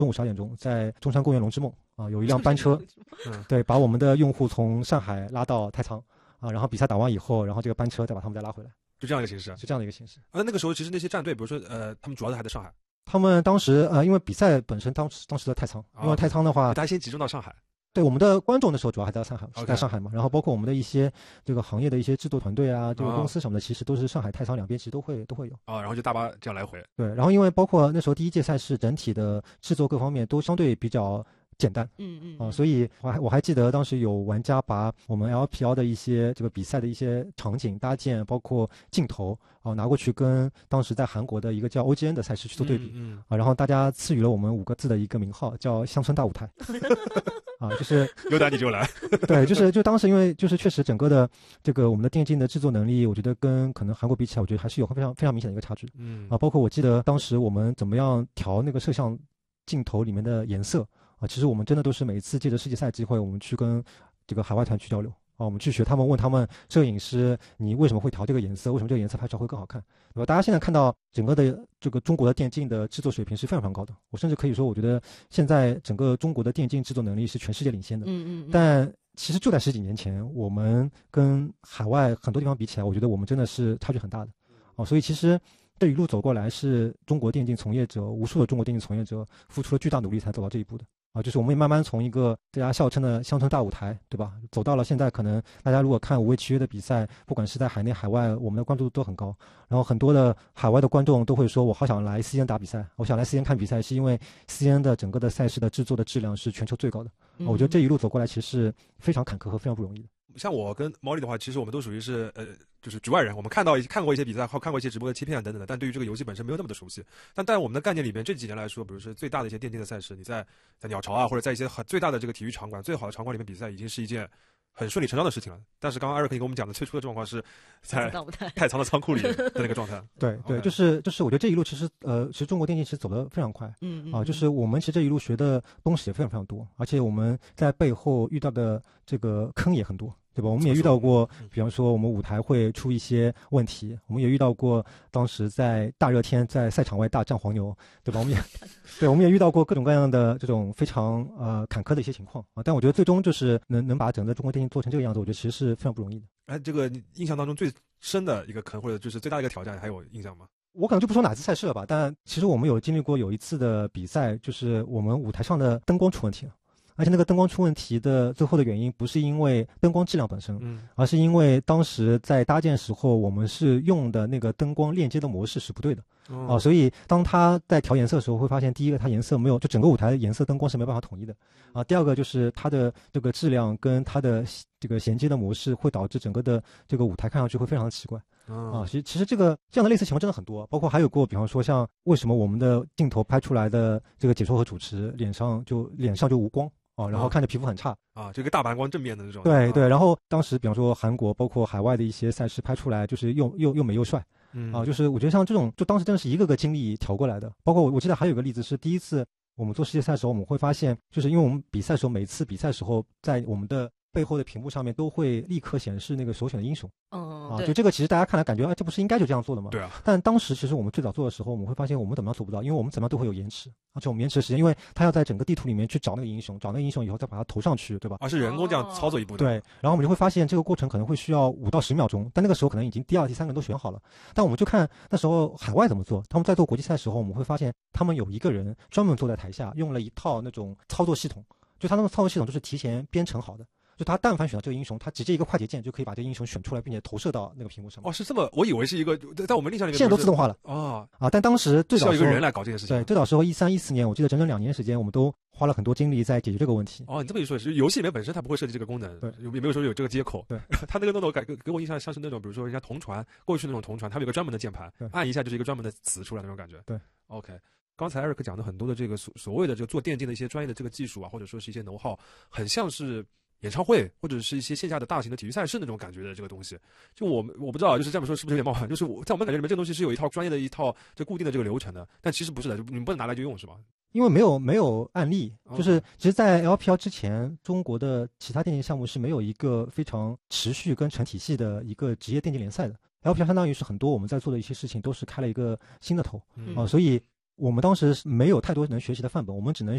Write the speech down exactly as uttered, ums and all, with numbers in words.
中午十二点钟，在中山公园龙之梦啊，有一辆班车，对，把我们的用户从上海拉到太仓啊，然后比赛打完以后，然后这个班车再把他们再拉回来， 就这样一个形式， 是这样的一个形式。 啊，那个时候其实那些战队，比如说呃，他们主要的还在上海。 他们当时呃，因为比赛本身当时当时在太仓，因为太仓的话， 大家先集中到上海。 对，我们的观众的时候主要还在上海，在上海嘛。然后包括我们的一些这个行业的一些制作团队啊，这个公司什么的，其实都是上海、太仓两边其实都会都会有啊。然后就大巴这样来回。 对，然后因为包括那时候第一届赛事整体的制作各方面都相对比较简单， 嗯嗯啊，所以我还我还记得当时有玩家把我们 L P L 的一些这个比赛的一些场景搭建，包括镜头啊拿过去跟当时在韩国的一个叫 O G N 的赛事去做对比， 嗯嗯啊，然后大家赐予了我们五个字的一个名号，叫乡村大舞台。啊，就是有胆你就来， 对，就是就当时因为就是确实整个的这个我们的电竞的制作能力，我觉得跟可能韩国比起来，我觉得还是有非常非常明显的一个差距。 嗯啊，包括我记得当时我们怎么样调那个摄像镜头里面的颜色啊，其实我们真的都是每一次借着世界赛机会，我们去跟这个海外团去交流啊，我们去学他们，问他们摄影师你为什么会调这个颜色，为什么这个颜色拍出来会更好看，对吧？大家现在看到整个的这个中国的电竞的制作水平是非常非常高的，我甚至可以说，我觉得现在整个中国的电竞制作能力是全世界领先的。 嗯嗯。 但其实就在十几年前，我们跟海外很多地方比起来，我觉得我们真的是差距很大的。哦，所以其实这一路走过来，是中国电竞从业者，无数的中国电竞从业者付出了巨大努力才走到这一步的。啊，就是我们也慢慢从一个大家笑称的乡村大舞台，对吧？走到了现在，可能大家如果看无畏契约的比赛，不管是在海内海外，我们的关注度都很高。然后很多的海外的观众都会说，我好想来 C N 打比赛，我想来 C N 看比赛，是因为 C N 的整个的赛事的制作的质量是全球最高的。 嗯、 我觉得这一路走过来，其实是非常坎坷和非常不容易的。 像我跟毛利的话，其实我们都属于是呃，就是局外人。我们看到看过一些比赛，或看过一些直播的切片等等的，但对于这个游戏本身没有那么的熟悉。但在我们的概念里面，这几年来说，比如说最大的一些电竞的赛事，你在在鸟巢啊，或者在一些很最大的这个体育场馆、最好的场馆里面比赛，已经是一件很顺理成章的事情了。但是刚刚艾瑞克跟我们讲的最初的状况是在太仓的仓库里的那个状态。 对对， okay. 就是就是，我觉得这一路其实呃，其实中国电竞其实走得非常快。 嗯嗯。 啊，就是我们其实这一路学的东西也非常非常多，而且我们在背后遇到的这个坑也很多。对吧？我们也遇到过，比方说我们舞台会出一些问题，我们也遇到过当时在大热天在赛场外大战黄牛，对吧？我们也对，我们也遇到过各种各样的这种非常呃坎坷的一些情况啊。但我觉得最终就是能能把整个中国电竞做成这个样子，我觉得其实是非常不容易的。 哎，这个你印象当中最深的一个坑，或者就是最大的一个挑战，还有印象吗？ 我可能就不说哪次赛事了吧，但其实我们有经历过有一次的比赛，就是我们舞台上的灯光出问题了。而且那个灯光出问题的最后的原因不是因为灯光质量本身， 嗯， 而是因为当时在搭建时候我们是用的那个灯光链接的模式是不对的， 哦、 啊，所以当它在调颜色的时候会发现，第一个它颜色没有，就整个舞台的颜色灯光是没办法统一的，啊，第二个就是它的这个质量跟它的这个衔接的模式会导致整个的这个舞台看上去会非常的奇怪。啊，其实其实这个这样的类似情况真的很多，包括还有过，比方说像为什么我们的镜头拍出来的这个解说和主持脸上就脸上就无光。哦，然后看着皮肤很差啊，这个大白光正面的那种。 对对，然后当时比方说韩国，包括海外的一些赛事拍出来，就是又又又美又帅， 嗯啊，就是我觉得像这种，就当时真的是一个个经历调过来的。包括我我记得还有个例子是，第一次我们做世界赛的时候，我们会发现，就是因为我们比赛的时候，每次比赛的时候，在我们的背后的屏幕上面都会立刻显示那个首选的英雄。 嗯， 啊，就这个其实大家看来感觉啊，这不是应该就这样做的吗？ 对啊。 但当时其实我们最早做的时候，我们会发现我们怎么样做不到，因为我们怎么样都会有延迟，而且我们延迟的时间，因为他要在整个地图里面去找那个英雄，找那个英雄以后再把它投上去，对吧？ 而、啊、是人工这样操作一步的。 对，然后我们就会发现这个过程可能会需要五到十秒钟，但那个时候可能已经第二、第三个人都选好了。但我们就看那时候海外怎么做，他们在做国际赛的时候，我们会发现他们有一个人专门坐在台下，用了一套那种操作系统，就他那个操作系统都是提前编程好的。就他但凡选到这个英雄，他直接一个快捷键就可以把这个英雄选出来，并且投射到那个屏幕上面。 哦，是这么，我以为是一个，在我们印象里面现在都自动化了啊啊！但当时最早需要一个人来搞这件事情。 对，最早时候一三一四年，我记得整整两年时间，我们都花了很多精力在解决这个问题。 哦，你这么一说，是游戏里面本身它不会设计这个功能， 对， 也没有说有这个接口。 对， 它那个弄头给给我印象像是那种，比如说人家同传过去那种同传，它有一个专门的键盘，按一下就是一个专门的词出来那种感觉。 对 ，OK。刚才 Eric 讲的很多的这个所所谓的这个做电竞的一些专业的这个技术啊，或者说是一些know how，很像是演唱会或者是一些线下的大型的体育赛事那种感觉的这个东西。就我们我不知道，就是这么说是不是有点冒犯？就是我在我们感觉里面，这个东西是有一套专业的一套这固定的这个流程的，但其实不是的，就你们不能拿来就用，是吧？ 因为没有没有案例，就是其实，在 L P L 之前，中国的其他电竞项目是没有一个非常持续跟成体系的一个职业电竞联赛的。L P L 相当于是很多我们在做的一些事情都是开了一个新的头啊、 嗯呃，所以。 我们当时是没有太多能学习的范本，我们只能